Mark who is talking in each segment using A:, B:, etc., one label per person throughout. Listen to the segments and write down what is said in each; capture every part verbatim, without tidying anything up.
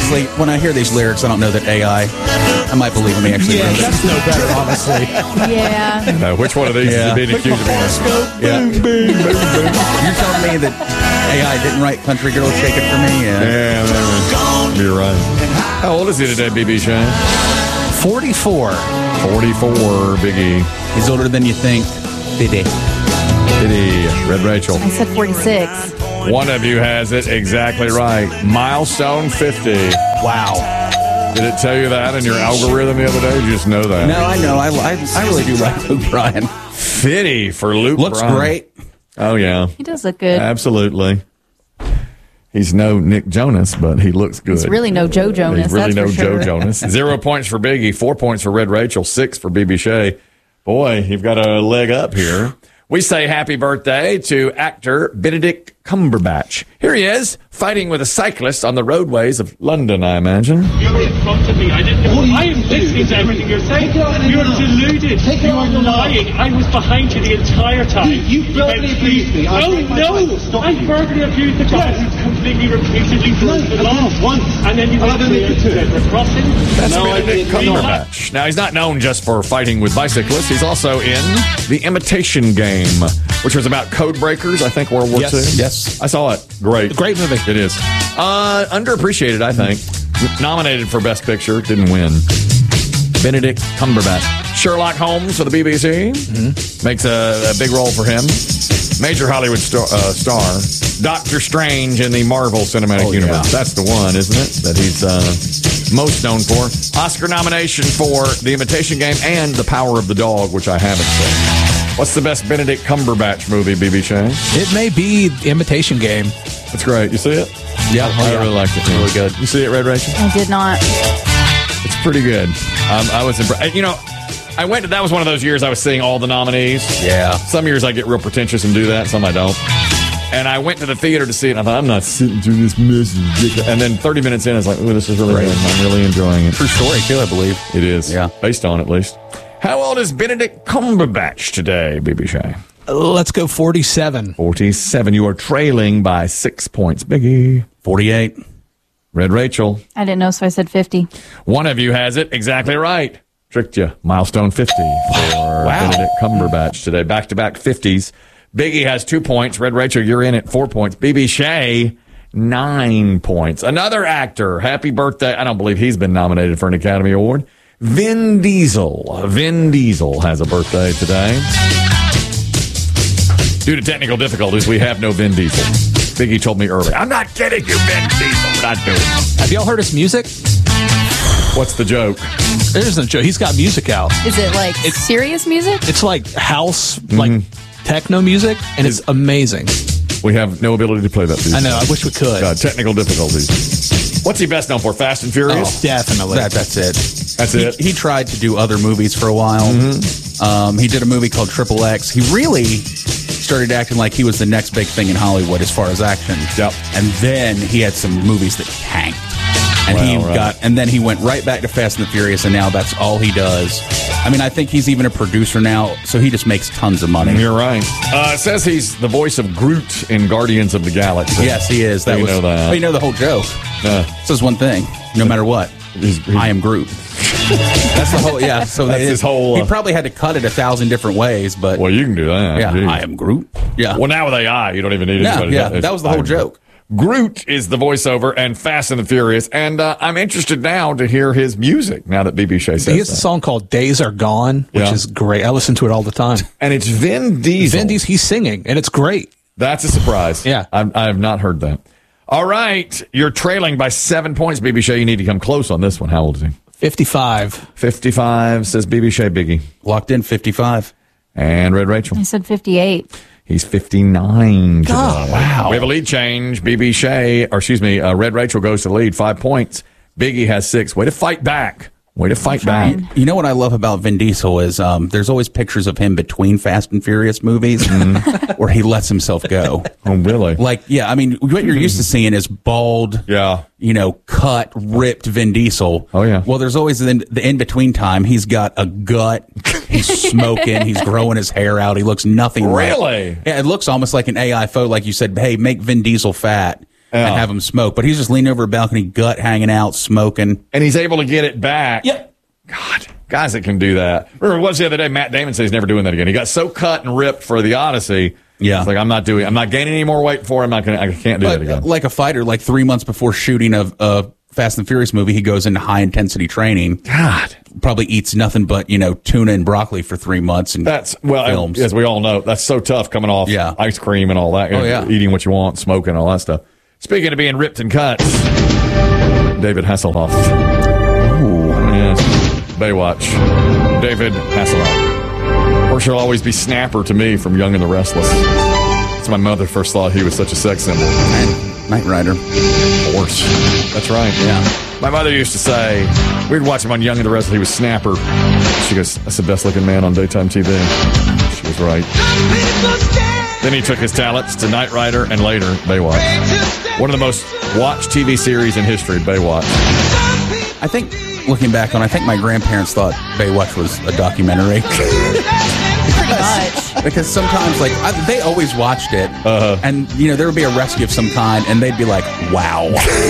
A: honestly, when I hear these lyrics, I don't know that A I. I might believe him. He actually
B: Yeah,
A: wrote it.
B: that's no better, honestly.
C: Yeah.
D: Now, which one of these
A: Yeah.
D: is he being accused of being?
A: Yeah. You're telling me that A I didn't write Country Girl Shake It For Me? Yeah.
D: Yeah, man. You're right. How old is he today, B B. Shane?
B: forty-four.
D: forty-four, Biggie.
A: He's older than you think. Diddy.
D: Diddy. Red Rachel.
C: I said forty-six.
D: One of you has it exactly right. Milestone fifty.
A: Wow.
D: Did it tell you that in your algorithm the other day? Did you just know that?
A: No, I know. I, I, I really do like Luke Bryan.
D: fifty for Luke
A: Looks
D: Bryan.
A: great.
D: Oh, yeah.
C: He does look good.
D: Absolutely. He's no Nick Jonas, but he looks good.
C: He's really no Joe Jonas.
D: He's really
C: that's
D: no
C: for sure.
D: Joe Jonas. Zero points for Biggie, four points for Red Rachel, six for B B. Shea. Boy, you've got a leg up here. We say happy birthday to actor Benedict Cumberbatch. Here he is, fighting with a cyclist on the roadways of London, I imagine.
E: You're in front of me. I didn't know. I am listening to everything you're saying. You're deluded. You are lying. I was behind you the entire time.
F: You verbally abused me. I
E: No,
F: take my
E: no.
F: right to stop
E: I
F: you.
E: verbally abused the guy who completely repeatedly broke the
F: No,
E: law.
F: once, once.
E: And then you
F: I've
E: went to
F: admitted to it.
E: the crossing.
D: That's
F: No, I
D: Benedict
F: did not.
D: Cumberbatch. Now, he's not known just for fighting with bicyclists. He's also in The Imitation Game, which was about code breakers, I think, World War
B: Yes.
D: Two.
A: Yes.
D: I saw it. Great.
B: Great movie.
D: It is. Uh, underappreciated, I think. Nominated for Best Picture, didn't win. Benedict Cumberbatch. Sherlock Holmes for the B B C. Mm-hmm. Makes a, a big role for him. Major Hollywood star, uh, star. Doctor Strange in the Marvel Cinematic
A: Oh,
D: Universe.
A: yeah.
D: That's the one, isn't it? That he's uh, most known for. Oscar nomination for The Imitation Game and The Power of the Dog, which I haven't seen. What's the best Benedict Cumberbatch movie, B B. Shane?
B: It may be The Imitation Game.
D: That's great. You see it?
A: Yeah.
D: I really liked it. Really good. You see it, Red Rachel?
C: I did not.
D: It's pretty good. Um, I was impressed. You know, I went to, that was one of those years I was seeing all the nominees.
A: Yeah.
D: Some years I get real pretentious and do that, some I don't. And I went to the theater to see it, and I thought, I'm not sitting through this mess. And then thirty minutes in, I was like, ooh, this is really
A: Right.
D: good. I'm really enjoying it.
A: True story, too, I believe.
D: It is.
A: Yeah.
D: Based on, at least. How old is Benedict Cumberbatch today, B B. Shea?
B: Let's go forty-seven.
D: forty-seven. You are trailing by six points. Biggie.
A: forty-eight.
D: Red Rachel.
C: I didn't know, so I said fifty.
D: One of you has it exactly right. Tricked you. Milestone fifty for
A: Wow.
D: Benedict Cumberbatch today. Back-to-back fifties. Biggie has two points. Red Rachel, you're in at four points. B B. Shea, nine points. Another actor. Happy birthday. I don't believe he's been nominated for an Academy Award. Vin Diesel. Vin Diesel has a birthday today. Due to technical difficulties, we have no Vin Diesel. Biggie told me earlier. I'm not kidding you, Vin Diesel. We're not doing it.
B: Have y'all heard his music?
D: What's the joke?
B: There's no joke. He's got music out.
C: Is it like
B: It's-
C: serious music?
B: It's like house, like techno music, and it's amazing.
D: We have no ability to play that. These
B: I know. I
D: days.
B: wish we could.
D: God, technical difficulties. What's he best known for? Fast and Furious?
B: Definitely.
A: That, that's it.
D: That's
A: he,
D: it?
A: He tried to do other movies for a while. Um, he did a movie called Triple X. He really started acting like he was the next big thing in Hollywood as far as action.
D: Yep.
A: And then he had some movies that tanked. And he
D: Well, right.
A: got, and then he went right back to Fast and the Furious, and now that's all he does. I mean, I think he's even a producer now, so he just makes tons of money.
D: You're right. Uh, it says he's the voice of Groot in Guardians of the Galaxy.
A: Yes, he is. That
D: you
A: was,
D: know that.
A: Oh, you know the whole joke.
D: Uh,
A: Says one thing, no matter what.
D: He's- he's-
A: I am Groot. That's the whole, yeah. So
D: That's
A: it-
D: his whole, uh,
A: He probably had to cut it a thousand different ways, but
D: well, you can do that.
A: yeah,
D: Geez.
A: I am Groot. Yeah.
D: Well, now with A I, you don't even need
A: Yeah,
D: anybody.
A: yeah,
D: to-
A: that was the whole
D: I'm-
A: joke.
D: Groot is the voiceover and Fast and the Furious, and uh, I'm interested now to hear his music. Now that B B. Shea says
B: He has a
D: that.
B: song called Days Are Gone, which
D: Yeah.
B: is great. I listen to it all the time.
D: and it's Vin Diesel.
B: Vin Diesel, he's singing, and it's great.
D: That's a surprise.
B: Yeah.
D: I'm, I have not heard that. All right, you're trailing by seven points, B B. Shea. You need to come close on this one. How old is he?
B: fifty-five.
D: fifty-five, says B B. Shea. Biggie.
A: Locked in fifty-five.
D: And Red Rachel.
C: I said fifty-eight.
D: He's fifty-nine today.
B: Oh, wow.
D: We have a lead change. B B. Shea, or excuse me, uh, Red Rachel goes to the lead, five points. Biggie has six. Way to fight back. Way to fight back.
C: trying.
A: You know what I love about Vin Diesel is um, there's always pictures of him between Fast and Furious movies where he lets himself go.
D: Oh, really?
A: Like, yeah, I mean, what you're used to seeing is bald,
D: Yeah.
A: you know, cut, ripped Vin Diesel.
D: Oh, yeah.
A: Well, there's always the, the in-between time. He's got a gut. He's smoking. He's growing his hair out. He looks nothing right.
D: Really?
A: Yeah, it looks almost like an A I photo. Like you said, hey, make Vin Diesel fat.
D: Yeah.
A: and have him smoke. But he's just leaning over a balcony, gut hanging out, smoking.
D: And he's able to get it back.
B: Yep.
D: God, guys that can do that. Remember, what was the other day? Matt Damon said he's never doing that again. He got so cut and ripped for the Odyssey.
A: Yeah.
D: It's like, I'm not doing, I'm not gaining any more weight for it. I'm not going to, I can't do
A: But,
D: that again.
A: like a fighter, like three months before shooting a, a Fast and Furious movie, he goes into high intensity training.
D: God.
A: Probably eats nothing but, you know, tuna and broccoli for three months and
D: That's, well,
A: films.
D: as we all know, that's so tough coming off
A: Yeah.
D: ice cream and all that.
A: Oh, yeah.
D: Eating what you want, smoking, all that stuff. Speaking of being ripped and cut, David Hasselhoff. Ooh. Yes. Baywatch. David Hasselhoff. Or she'll always be Snapper to me from Young and the Restless. That's my mother first thought he was such a sex symbol.
A: And Knight Rider.
D: Horse. That's right, yeah. My mother used to say, we'd watch him on Young and the Restless, he was Snapper. She goes, that's the best looking man on daytime T V. She was right. Then he took his talents to Knight Rider and later Baywatch. One of the most watched T V series in history, Baywatch.
A: I think, looking back on, I think my grandparents thought Baywatch was a documentary.
C: Pretty much.
A: Because sometimes, like, I, they always watched it,
D: Uh-huh.
A: and, you know, there would be a rescue of some kind, and they'd be like, wow.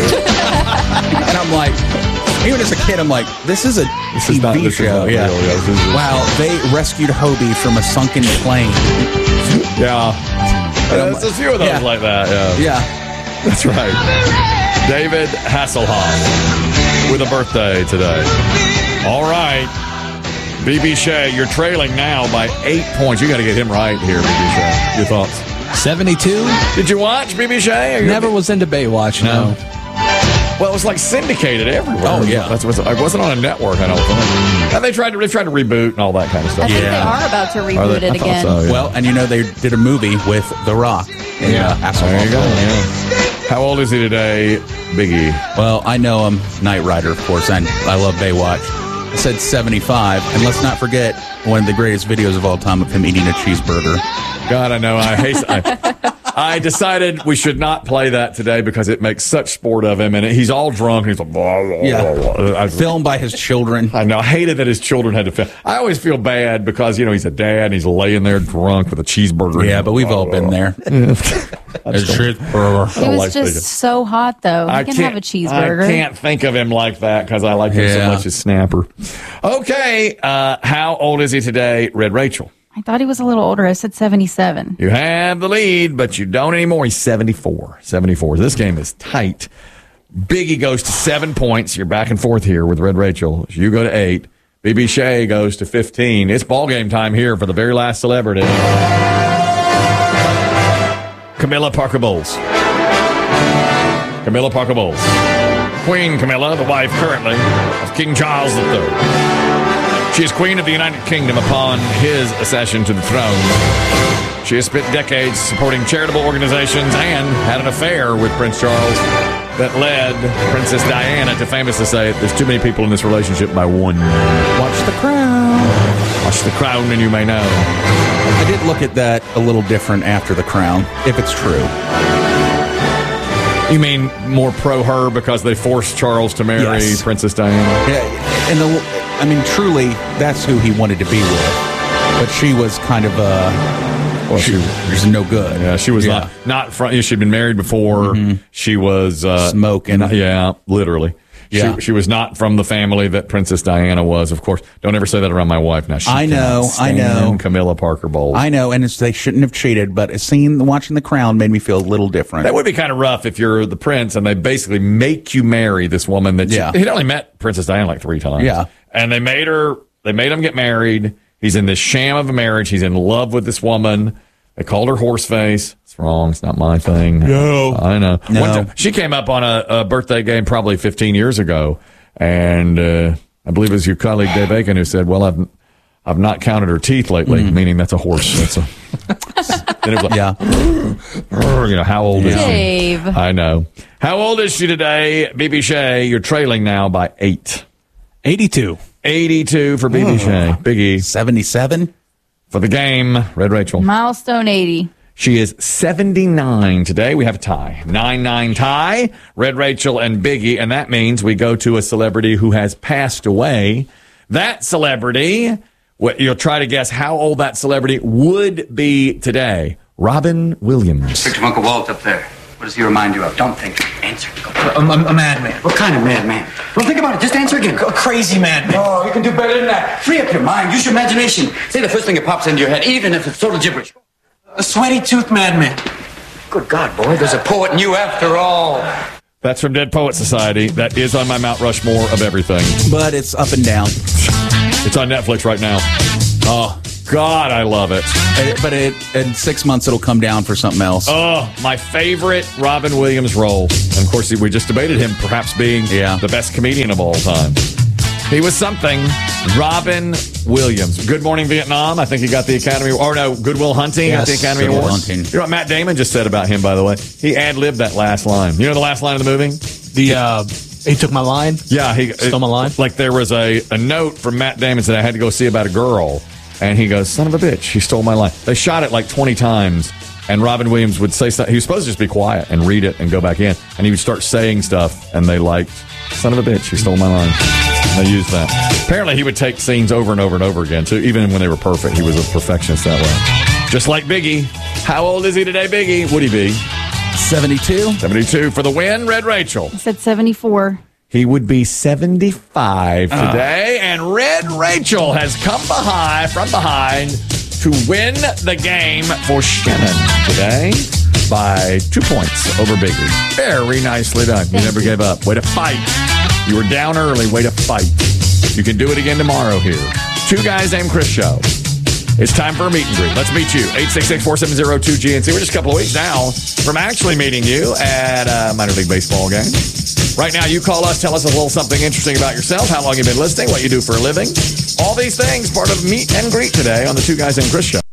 A: And I'm like, even as a kid, I'm like, this is a
D: This
A: T V
D: is not- this is
A: show.
D: not
A: yeah.
D: real, yeah, this is-
A: Wow, they rescued Hobie from a sunken plane.
D: Yeah. There's a few of those
A: Yeah.
D: like that, yeah.
A: Yeah.
D: That's right. David Hasselhoff with a birthday today. All right. B B Shea, you're trailing now by eight points. You got to get him right here, B B Shea. Your thoughts?
B: seventy-two.
D: Did you watch B B Shea? Or you-
B: Never was into Baywatch, no.
D: Well, it was like syndicated everywhere.
A: Oh, yeah.
D: That's what's, it wasn't on a network, I don't think. And they tried to they tried to reboot and all that kind of
C: I
D: stuff.
C: think
A: Yeah.
C: they are about to
D: Are
C: reboot
D: they? I
C: it
D: thought
C: again.
D: so, yeah.
A: Well, and you know, they did a movie with The Rock. in,
B: Yeah.
A: uh, Hasselhoff.
D: There you go. Yeah. How old is he today, Biggie?
A: Well, I know him, Knight Rider, of course, and I love Baywatch. I said seventy-five, and let's not forget one of the greatest videos of all time of him eating a cheeseburger.
D: God, I know. I hate. I, I decided we should not play that today because it makes such sport of him, and he's all drunk. And he's like, blah, blah,
A: Yeah.
D: blah, blah. I,
A: Filmed by his children.
D: I know. I hated that his children had to film. I always feel bad because you know he's a dad and he's laying there drunk with a cheeseburger.
A: Yeah, but we've all been there. A cheeseburger.
C: He
D: I
C: was
D: like
C: just
D: thinking.
C: so hot, though. He
D: I
C: can
D: can't
C: have a cheeseburger.
D: I can't think of him like that because I like him so
A: Yeah.
D: much as Snapper. Okay, uh, how old is he today, Red Rachel?
C: I thought he was a little older. I said seventy-seven.
D: You have the lead, but you don't anymore. He's seventy-four. seventy-four. This game is tight. Biggie goes to seven points. You're back and forth here with Red Rachel. You go to eight. B B Shea goes to fifteen. It's ball game time here for the very last celebrity. Camilla Parker Bowles. Camilla Parker Bowles. Queen Camilla, the wife currently of King Charles the Third. She is Queen of the United Kingdom upon his accession to the throne. She has spent decades supporting charitable organizations and had an affair with Prince Charles that led Princess Diana to famously say, there's too many people in this relationship by one.
A: Watch The Crown.
D: Watch The Crown and you may know.
A: I did look at that a little different after The Crown, if it's true.
D: You mean more pro her because they forced Charles to marry
A: Yes.
D: Princess Diana?
A: Yeah, and the, I mean, truly, that's who he wanted to be with. But she was kind of, uh,
D: Well,
A: she,
D: she-
A: she's no good.
D: Yeah, she was
A: Yeah.
D: not not from. She'd been married before. She was uh,
A: Smoking.
D: not- yeah, literally.
A: Yeah.
D: She, she was not from the family that Princess Diana was. Of course, don't ever say that around my wife. Now she
A: I know,
D: cannot
A: I
D: stand
A: know.
D: Camilla Parker Bowles.
A: I know, and it's, they shouldn't have cheated, but seeing, watching The Crown made me feel a little different.
D: That would be kind of rough if you're the prince and they basically make you marry this woman that you-
A: Yeah.
D: he'd only met Princess Diana like three times.
A: Yeah.
D: And they made her, they made him get married. He's in this sham of a marriage. He's in love with this woman. They called her Horseface. It's wrong. It's not my thing.
A: No.
D: I know.
A: No.
D: One time, she came up on a, a birthday game probably fifteen years ago. And uh, I believe it was your colleague Dave Aiken who said, well, I've I've not counted her teeth lately,
A: Mm-hmm.
D: meaning that's a horse. That's a, and it was like,
A: Yeah.
D: you know, how old is she?
C: Dave.
D: I know. How old is she today, B B Shea? You're trailing now by eight.
B: eighty-two.
D: eighty-two for B B Shea. Biggie
A: seventy-seven?
D: for the game. Red Rachel.
C: Milestone eighty.
D: She is seventy-nine today. We have a tie. nine nine tie. Red Rachel and Biggie. And that means we go to a celebrity who has passed away. That celebrity, what- you'll try to guess how old that celebrity would be today. Robin Williams.
G: Speak to Uncle Walt up there. What does he remind you of? Don't think. Answer. Go.
H: A, a, a madman.
G: What kind of madman? Well, think about it. Just answer again.
H: A crazy madman.
G: Oh, you can do better than that. Free up your mind. Use your imagination. Say the first thing that pops into your head, even if it's total gibberish.
H: A sweaty-toothed madman.
G: Good God, boy. There's a poet in you after all.
D: That's from Dead Poet Society. That is on my Mount Rushmore of everything.
A: But it's up and down.
D: It's on Netflix right now. Oh, God, I love it.
A: It- but it, in six months, it'll come down for something else.
D: Oh, my favorite Robin Williams role. And, of course, we just debated him perhaps being
A: Yeah.
D: the best comedian of all time. He was something. Robin Williams. Good Morning Vietnam. I think he got the Academy Award. Or no, Good Will Hunting
A: Yes,
D: got the Academy
A: Good Will
D: Award.
A: Hunting.
D: You know what Matt Damon just said about him, by the way? He ad-libbed that last line. You know the last line of the movie?
B: The uh, he took my line.
D: Yeah, he
B: Stole my line?
D: Like there was a, a note from Matt Damon that I had to go see about a girl, and he goes, "Son of a bitch, he stole my line." They shot it like twenty times, and Robin Williams would say something. He was supposed to just be quiet and read it and go back in, and he would start saying stuff, and they liked, "Son of a bitch, he stole my line." And they used that. Apparently, he would take scenes over and over and over again too, even when they were perfect. He was a perfectionist that way, just like Biggie. How old is he today, Biggie? Would he be
A: seventy-two?
D: seventy-two for the win? Red Rachel.
C: I said seventy-four.
D: He would be seventy-five today, and Red Rachel has come behind from behind to win the game for Shannon today by two points over Biggie. Very nicely done. You never gave up. Way to fight. You were down early. Way to fight. You can do it again tomorrow here. Two Guys Named Chris show. It's time for a meet and greet. Let's meet you. eight six six, four seven zero, two G N C. We're just a couple of weeks now from actually meeting you at a minor league baseball game. Right now, you call us, tell us a little something interesting about yourself, how long you've been listening, what you do for a living. All these things, part of Meet and Greet today on the Two Guys Named Chris show.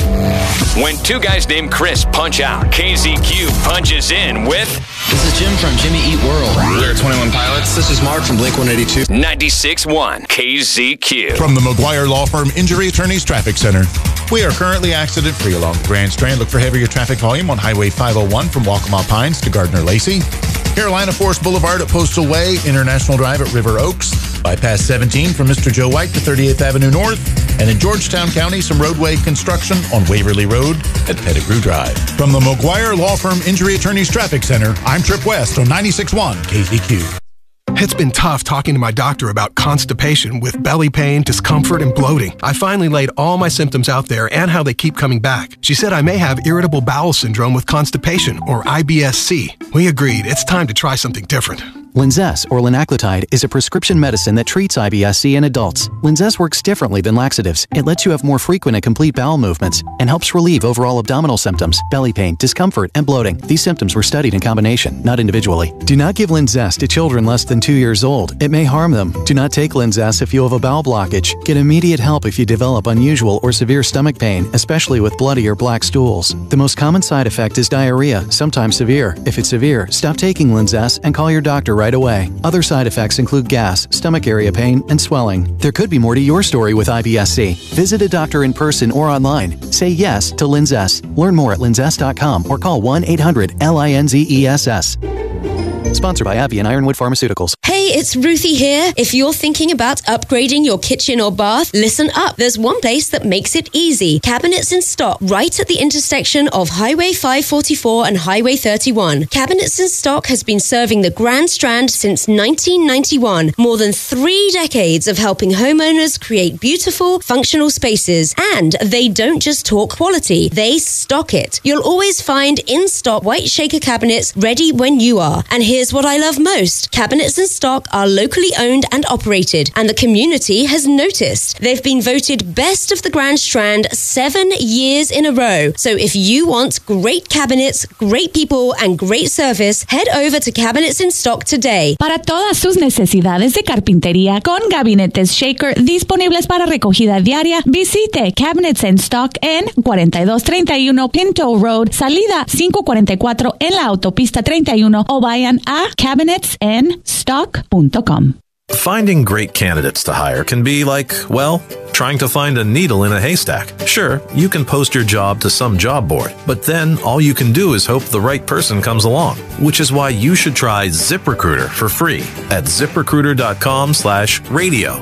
I: When Two Guys Named Chris punch out, K Z Q punches in with...
J: This is Jim from Jimmy Eat World. We're twenty-one Pilots. This is Mark from Blink one eighty-two.
I: ninety-six point one K Z Q.
K: From the McGuire Law Firm Injury Attorneys Traffic Center. We are currently accident-free along the Grand Strand. Look for heavier traffic volume on Highway five oh one from Waccamaw Pines to Gardner-Lacey. Carolina Forest Boulevard at Postal Way, International Drive at River Oaks, bypass seventeen from Mister Joe White to thirty-eighth Avenue North, and in Georgetown County, some roadway construction on Waverly Road at Pettigrew Drive. From the McGuire Law Firm Injury Attorneys Traffic Center, I'm Trip West on ninety-six point one K Z Q.
L: It's been tough talking to my doctor about constipation with belly pain, discomfort, and bloating. I finally laid all my symptoms out there and how they keep coming back. She said I may have irritable bowel syndrome with constipation, or I B S C. We agreed it's time to try something different.
M: Linzess, or linaclotide, is a prescription medicine that treats I B S C in adults. Linzess works differently than laxatives. It lets you have more frequent and complete bowel movements and helps relieve overall abdominal symptoms, belly pain, discomfort, and bloating. These symptoms were studied in combination, not individually. Do not give Linzess to children less than two years old. It may harm them. Do not take Linzess if you have a bowel blockage. Get immediate help if you develop unusual or severe stomach pain, especially with bloody or black stools. The most common side effect is diarrhea, sometimes severe. If it's severe, stop taking Linzess and call your doctor right away. Other side effects include gas, stomach area pain, and swelling. There could be more to your story with I B S C. Visit a doctor in person or online. Say yes to Linzess. Learn more at linzess dot com or call one eight hundred L I N Z E S S. Sponsored by AbbVie and Ironwood Pharmaceuticals.
N: Hey, it's Ruthie here. If you're thinking about upgrading your kitchen or bath, listen up. There's one place that makes it easy. Cabinets in Stock, right at the intersection of Highway five forty-four and Highway thirty-one. Cabinets in Stock has been serving the Grand Strand since nineteen ninety-one. More than three decades of helping homeowners create beautiful, functional spaces. And they don't just talk quality, they stock it. You'll always find in-stock white shaker cabinets ready when you are. And here's what I love most. Cabinets in Stock are locally owned and operated, and the community has noticed. They've been voted best of the Grand Strand seven years in a row. So if you want great cabinets, great people, and great service, head over to Cabinets in Stock today.
O: Para todas sus necesidades de carpintería con gabinetes Shaker disponibles para recogida diaria, visite Cabinets in Stock en forty-two thirty-one Pinto Road, salida five forty-four en la autopista thirty-one, o vayan a cabinets in stock dot com.
P: Finding great candidates to hire can be like, well, trying to find a needle in a haystack. Sure, you can post your job to some job board, but then all you can do is hope the right person comes along, which is why you should try ZipRecruiter for free at zip recruiter dot com slash radio.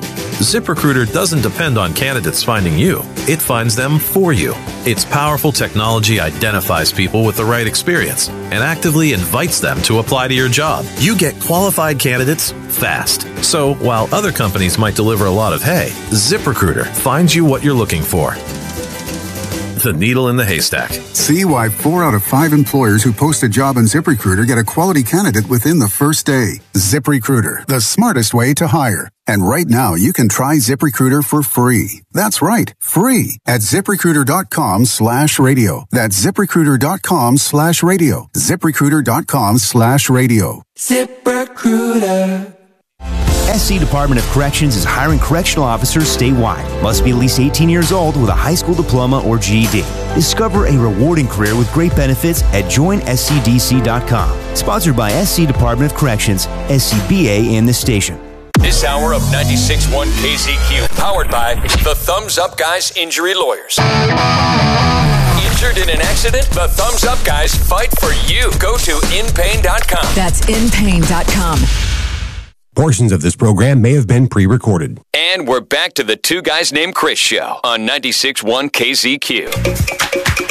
P: ZipRecruiter doesn't depend on candidates finding you. It finds them for you. Its powerful technology identifies people with the right experience and actively invites them to apply to your job. You get qualified candidates fast. So while other companies might deliver a lot of hay, ZipRecruiter finds you what you're looking for. The needle in the haystack.
Q: See why four out of five employers who post a job on ZipRecruiter get a quality candidate within the first day. ZipRecruiter, the smartest way to hire. And right now, you can try ZipRecruiter for free. That's right, free at ZipRecruiter.com slash radio. That's ZipRecruiter.com slash radio. ZipRecruiter.com slash radio.
R: ZipRecruiter. S C Department of Corrections is hiring correctional officers statewide. Must be at least eighteen years old with a high school diploma or G E D. Discover a rewarding career with great benefits at join S C D C dot com. Sponsored by S C Department of Corrections, S C B A, and the station.
I: This hour of ninety-six point one K Z Q, powered by the Thumbs Up Guys Injury Lawyers. Injured in an accident? The Thumbs Up Guys fight for you. Go to in pain dot com.
S: That's in pain dot com.
T: Portions of this program may have been pre-recorded.
I: And we're back to the Two Guys Named Chris show on ninety-six point one K Z Q.